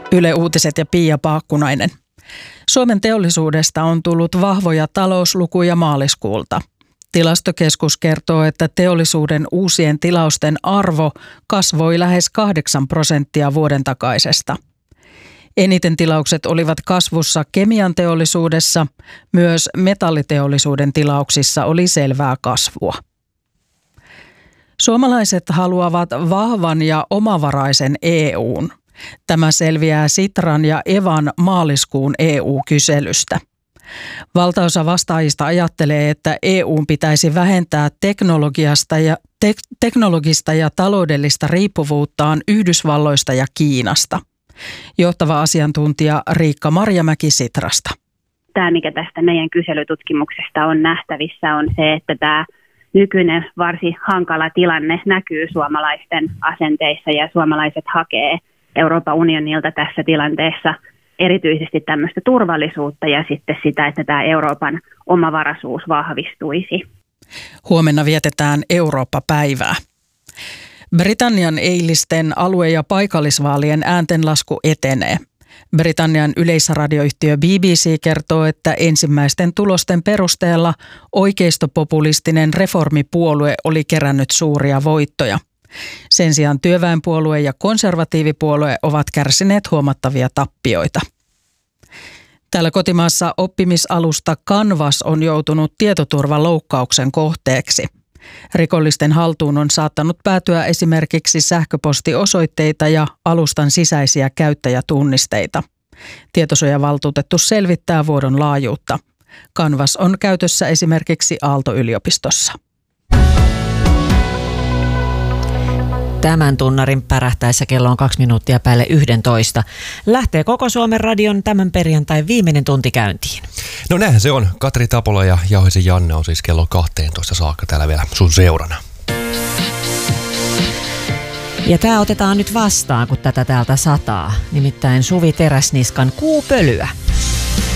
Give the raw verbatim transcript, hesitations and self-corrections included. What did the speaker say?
Yle Uutiset ja Pia Paakkunainen. Suomen teollisuudesta on tullut vahvoja talouslukuja maaliskuulta. Tilastokeskus kertoo, että teollisuuden uusien tilausten arvo kasvoi lähes kahdeksan prosenttia vuoden takaisesta. Eniten tilaukset olivat kasvussa kemian teollisuudessa, myös metalliteollisuuden tilauksissa oli selvää kasvua. Suomalaiset haluavat vahvan ja omavaraisen E U:n. Tämä selviää Sitran ja Evan maaliskuun E U-kyselystä. Valtaosa vastaajista ajattelee, että E U:n pitäisi vähentää teknologiasta ja, te- teknologista ja taloudellista riippuvuuttaan Yhdysvalloista ja Kiinasta. Johtava asiantuntija Riikka Marjamäki Sitrasta. Tämä, mikä tästä meidän kyselytutkimuksesta on nähtävissä, on se, että tämä nykyinen varsin hankala tilanne näkyy suomalaisten asenteissa ja suomalaiset hakee Euroopan unionilta tässä tilanteessa erityisesti tämmöistä turvallisuutta ja sitten sitä, että tämä Euroopan omavaraisuus vahvistuisi. Huomenna vietetään Eurooppa-päivää. Britannian eilisten alue- ja paikallisvaalien ääntenlasku etenee. Britannian yleisradioyhtiö B B C kertoo, että ensimmäisten tulosten perusteella oikeistopopulistinen reformipuolue oli kerännyt suuria voittoja. Sen sijaan työväenpuolue ja konservatiivipuolue ovat kärsineet huomattavia tappioita. Täällä kotimaassa oppimisalusta Canvas on joutunut tietoturvaloukkauksen kohteeksi. Rikollisten haltuun on saattanut päätyä esimerkiksi sähköpostiosoitteita ja alustan sisäisiä käyttäjätunnisteita. Tietosuojavaltuutettu selvittää vuodon laajuutta. Canvas on käytössä esimerkiksi Aalto-yliopistossa. Tämän tunnarin pärähtäessä kello on kaksi minuuttia päälle yhdentoista. Lähtee koko Suomen radion tämän perjantain viimeinen tunti käyntiin. No näinhän se on. Katri Tapola ja Jauhisen Janne on siis kello kahteentoista saakka täällä vielä sun seurana. Ja tää otetaan nyt vastaan, kun tätä täältä sataa. Nimittäin Suvi Teräsniskan Kuupölyä.